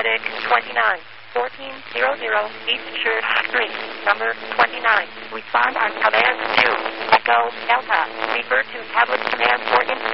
Medic 29. 1400 East Church Street, number 29. Respond on command 2. Echo Delta. Refer to tablet command for